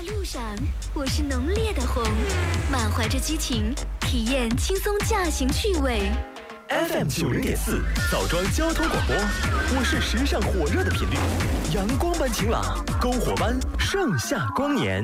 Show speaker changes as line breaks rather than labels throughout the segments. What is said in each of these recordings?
路上，我是浓烈的红，满怀着激情，体验轻松驾行趣味。
FM90.4枣庄交通广播，我是时尚火热的频率，阳光般晴朗，篝火般盛夏光年。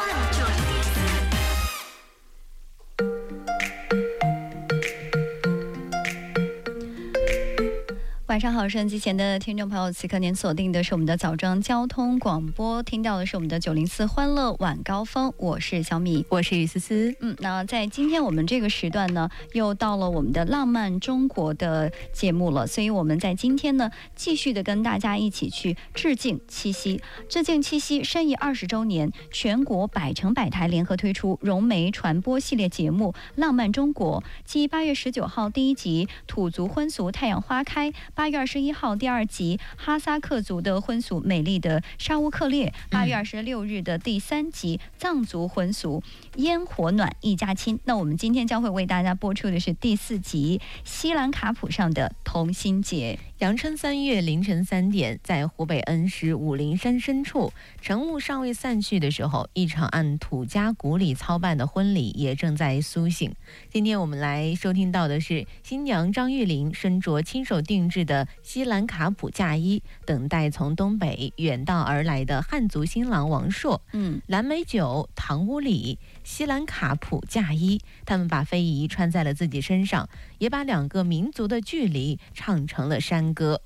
晚上好，收音机前的听众朋友，此刻您锁定的是我们的枣庄交通广播，听到的是我们的904欢乐晚高峰，我是小米，
我是思思。
那在今天我们这个时段呢，又到了我们的浪漫中国的节目了，所以我们在今天呢，继续的跟大家一起去致敬七夕。致敬七夕申遗20周年，全国百城百台联合推出融媒传播系列节目《浪漫中国》，继8月19号第一集土族婚俗太阳花开，8月21号第二集哈萨克族的婚俗美丽的沙乌克列，8月26日的第3集藏族婚俗烟火暖一家亲。那我们今天将会为大家播出的是第4集西兰卡普上的同心节。
阳春3月凌晨3点，在湖北恩施武陵山深处，晨雾尚未散去的时候，一场按土家古礼操办的婚礼也正在苏醒。今天我们来收听到的是新娘张玉玲身着亲手定制的西兰卡普嫁衣，等待从东北远道而来的汉族新郎王朔。蓝莓酒、糖屋里、西兰卡普嫁衣，他们把非遗穿在了自己身上，也把2个民族的距离唱成了山歌。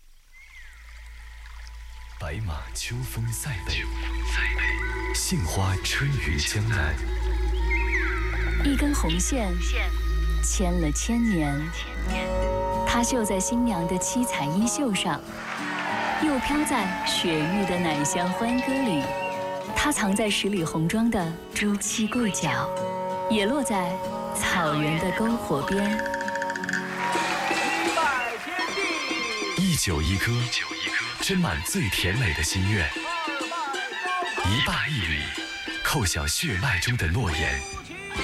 白马秋风塞北，杏花春雨江南。
一根红线牵了1000年，它绣在新娘的七彩衣袖上，又飘在雪域的奶香欢歌里。它藏在十里红妆的朱漆柜角，也落在草原的篝火边。
一酒一歌，斟满最甜美的心愿，一霸一礼，叩响血脉中的诺言。